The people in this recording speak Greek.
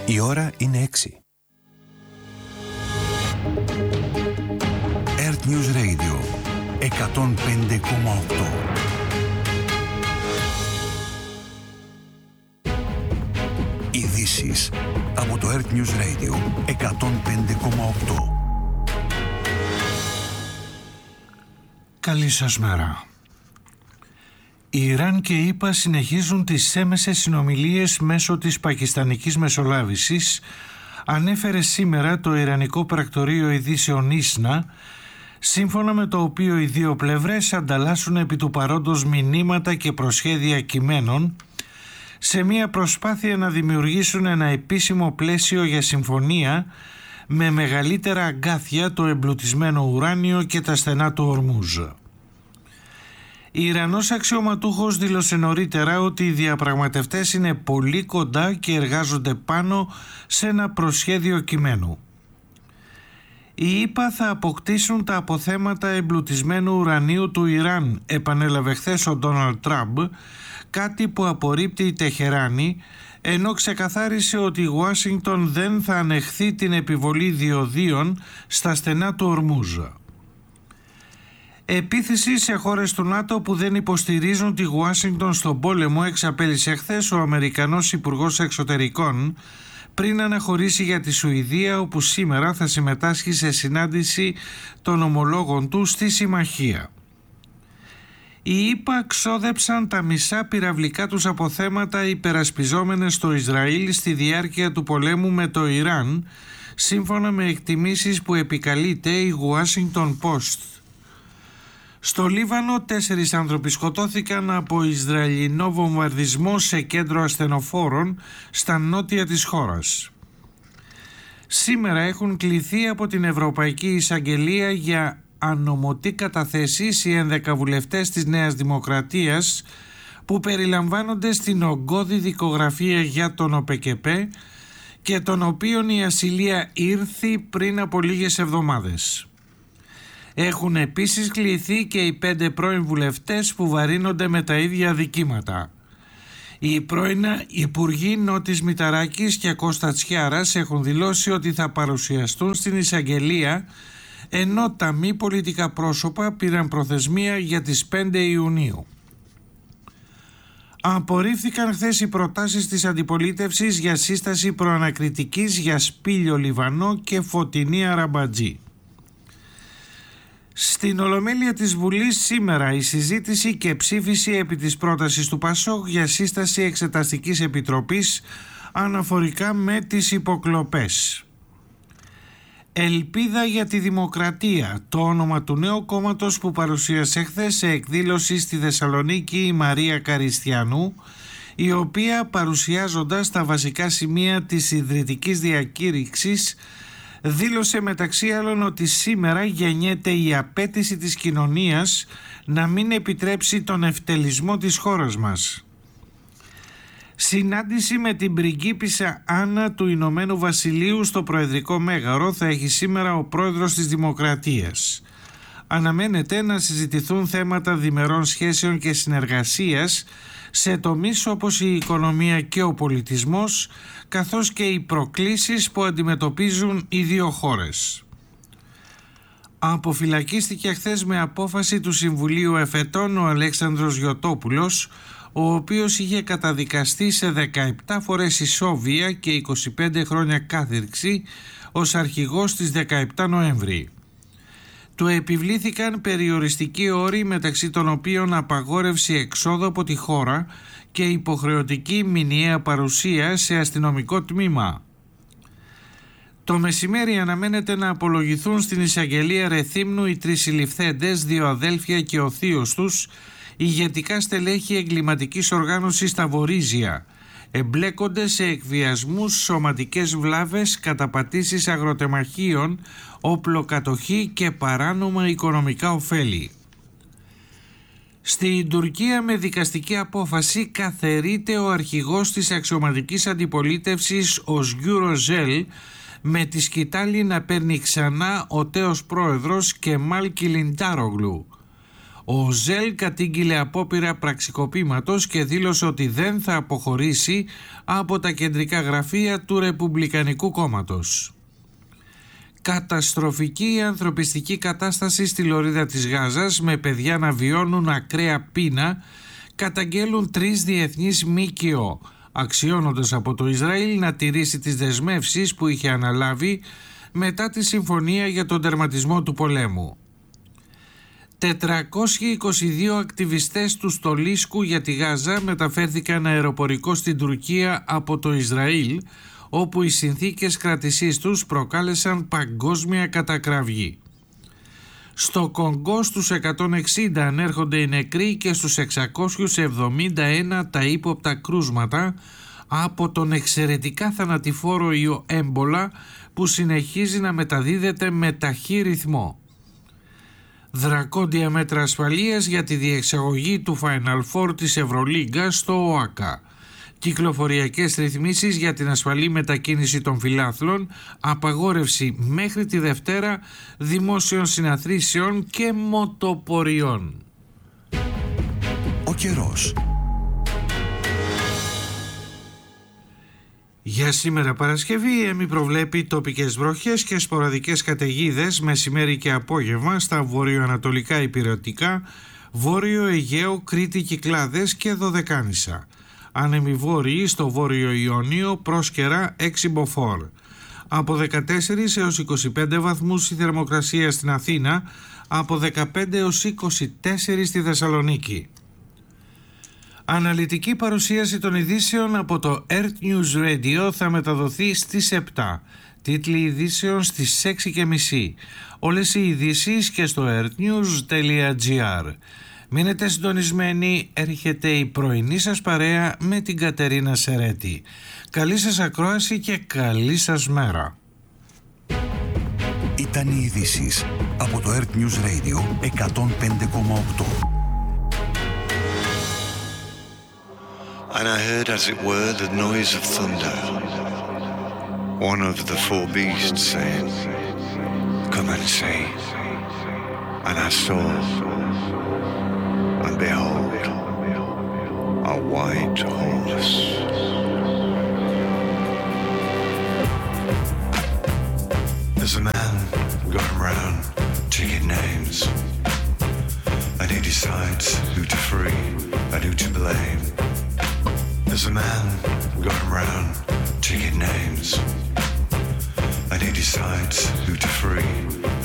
Η ώρα είναι 6. Earth News Radio 105,8. Ειδήσεις από το Earth News Radio 105,8. Καλή σας μέρα. Η Ιράν και η ΗΠΑ συνεχίζουν τις έμεσες συνομιλίες μέσω της πακιστανικής μεσολάβησης, ανέφερε σήμερα το Ιρανικό Πρακτορείο Ειδήσεων Ίσνα, σύμφωνα με το οποίο οι δύο πλευρές ανταλλάσσουν επί του παρόντος μηνύματα και προσχέδια κειμένων σε μια προσπάθεια να δημιουργήσουν ένα επίσημο πλαίσιο για συμφωνία με μεγαλύτερα αγκάθια το εμπλουτισμένο ουράνιο και τα στενά του Ορμούζ. Ιρανός αξιωματούχος δήλωσε νωρίτερα ότι οι διαπραγματευτές είναι πολύ κοντά και εργάζονται πάνω σε ένα προσχέδιο κειμένου. Οι ΗΠΑ θα αποκτήσουν τα αποθέματα εμπλουτισμένου ουρανίου του Ιράν, επανέλαβε χθες ο Ντόναλντ Τραμπ, κάτι που απορρίπτει η Τεχεράνη, ενώ ξεκαθάρισε ότι η Ουάσιγκτον δεν θα ανεχθεί την επιβολή διοδίων στα στενά του Ορμούζ. Επίθεση σε χώρες του ΝΑΤΟ που δεν υποστηρίζουν τη Ουάσιγκτον στον πόλεμο εξαπέλυσε χθες ο Αμερικανός Υπουργός Εξωτερικών πριν αναχωρήσει για τη Σουηδία, όπου σήμερα θα συμμετάσχει σε συνάντηση των ομολόγων του στη Συμμαχία. Οι ΗΠΑ ξόδεψαν τα μισά πυραυλικά τους αποθέματα υπερασπιζόμενες στο Ισραήλ στη διάρκεια του πολέμου με το Ιράν, σύμφωνα με εκτιμήσεις που επικαλείται η Washington Post. Στο Λίβανο 4 άνθρωποι σκοτώθηκαν από Ισραηλινό βομβαρδισμό σε κέντρο ασθενοφόρων στα νότια της χώρας. Σήμερα έχουν κληθεί από την Ευρωπαϊκή Εισαγγελία για ανομωτή καταθέσεις οι 11 βουλευτές της Νέας Δημοκρατίας που περιλαμβάνονται στην ογκώδη δικογραφία για τον ΟΠΚΠ και των οποίων η ασυλία ήρθη πριν από λίγες εβδομάδες. Έχουν επίσης κληθεί και οι 5 πρώην βουλευτές που βαρύνονται με τα ίδια δικήματα. Οι πρώην υπουργοί Νότης Μηταράκης και Κώστα Τσιάρας έχουν δηλώσει ότι θα παρουσιαστούν στην εισαγγελία, ενώ τα μη πολιτικά πρόσωπα πήραν προθεσμία για τις 5 Ιουνίου. Απορρίφθηκαν χθες οι προτάσεις της αντιπολίτευσης για σύσταση προανακριτικής για Σπήλιο Λιβανό και Φωτεινή Αραμπατζή. Στην Ολομέλεια της Βουλής σήμερα η συζήτηση και ψήφιση επί της πρότασης του ΠΑΣΟΚ για σύσταση Εξεταστικής Επιτροπής αναφορικά με τις υποκλοπές. Ελπίδα για τη Δημοκρατία, το όνομα του νέου κόμματος που παρουσίασε χθες σε εκδήλωση στη Θεσσαλονίκη η Μαρία Καριστιανού, η οποία παρουσιάζοντας τα βασικά σημεία της ιδρυτικής διακήρυξης δήλωσε μεταξύ άλλων ότι σήμερα γεννιέται η απέτηση της κοινωνίας να μην επιτρέψει τον ευτελισμό της χώρας μας. Συνάντηση με την πριγκίπισσα Άννα του Ηνωμένου Βασιλείου στο Προεδρικό Μέγαρο θα έχει σήμερα ο πρόεδρος της Δημοκρατίας. Αναμένεται να συζητηθούν θέματα διμερών σχέσεων και συνεργασίας σε τομείς όπως η οικονομία και ο πολιτισμός, καθώς και οι προκλήσεις που αντιμετωπίζουν οι δύο χώρες. Αποφυλακίστηκε χθες με απόφαση του Συμβουλίου Εφετών ο Αλέξανδρος Γιωτόπουλος, ο οποίος είχε καταδικαστεί σε 17 φορές ισόβια και 25 χρόνια κάθυρξη ως αρχηγός της 17 Νοέμβρη. Του επιβλήθηκαν περιοριστικοί όροι, μεταξύ των οποίων απαγόρευση εξόδου από τη χώρα και υποχρεωτική μηνιαία παρουσία σε αστυνομικό τμήμα. Το μεσημέρι αναμένεται να απολογηθούν στην εισαγγελία Ρεθύμνου οι 3 συλληφθέντες, 2 αδέλφια και ο θείος τους, ηγετικά στελέχη εγκληματικής οργάνωσης στα Βορίζια. Εμπλέκονται σε εκβιασμούς, σωματικές βλάβες, καταπατήσεις αγροτεμαχίων, όπλοκατοχή και παράνομα οικονομικά ωφέλη. Στην Τουρκία με δικαστική απόφαση καθερείται ο αρχηγός της αξιωματικής αντιπολίτευσης ο Özgür Özel, με τη σκητάλη να παίρνει ξανά ο τέος πρόεδρος Κεμάλ Κιλιντάρογλου. Ο Ζέλ κατήγγειλε απόπειρα πραξικοπήματος και δήλωσε ότι δεν θα αποχωρήσει από τα κεντρικά γραφεία του Ρεπουμπλικανικού Κόμματος. Καταστροφική ανθρωπιστική κατάσταση στη λωρίδα της Γάζας, με παιδιά να βιώνουν ακραία πείνα, καταγγέλουν 3 διεθνείς ΜΚΟ, αξιώνοντας από το Ισραήλ να τηρήσει τις δεσμεύσεις που είχε αναλάβει μετά τη συμφωνία για τον τερματισμό του πολέμου. 422 ακτιβιστές του Στολίσκου για τη Γάζα μεταφέρθηκαν αεροπορικό στην Τουρκία από το Ισραήλ, όπου οι συνθήκες κράτησής τους προκάλεσαν παγκόσμια κατακραυγή. Στο Κονγκό στους 160 ανέρχονται οι νεκροί και στους 671 τα ύποπτα κρούσματα από τον εξαιρετικά θανατηφόρο ιό έμπολα που συνεχίζει να μεταδίδεται με ταχύ ρυθμό. Δρακόντια μέτρα ασφαλείας για τη διεξαγωγή του Final Four της Ευρωλίγκας στο ΟΑΚΑ. Κυκλοφοριακές ρυθμίσεις για την ασφαλή μετακίνηση των φιλάθλων, απαγόρευση μέχρι τη Δευτέρα δημόσιων συναθρήσεων και μοτοποριών. Ο καιρός. Για σήμερα Παρασκευή, η ΕΜΗ προβλέπει τοπικές βροχές και σποραδικές καταιγίδες μεσημέρι και απόγευμα στα βορειοανατολικά υπηρετικά, Βόρειο Αιγαίο, Κρήτη, Κυκλάδες και Δωδεκάνησα. Άνεμοι βόρειοι στο Βόρειο Ιόνιο, Πρόσκαιρα, 6 μποφόρ. Από 14 έως 25 βαθμούς η θερμοκρασία στην Αθήνα, από 15 έως 24 στη Θεσσαλονίκη. Αναλυτική παρουσίαση των ειδήσεων από το Earth News Radio θα μεταδοθεί στις 7. Τίτλοι ειδήσεων στις 6.30. Όλες οι ειδήσεις και στο earthnews.gr. Μείνετε συντονισμένοι, έρχεται η πρωινή σας παρέα με την Κατερίνα Σερέτη. Καλή σας ακρόαση και καλή σας μέρα. Ήταν οι ειδήσεις από το Earth News Radio 105,8. And I heard, as it were, the noise of thunder. One of the 4 beasts saying, "Come and see." And I saw, and behold, a white horse. There's a man going around taking names, and he decides who to free and who to blame. There's a man going around taking names, and he decides who to free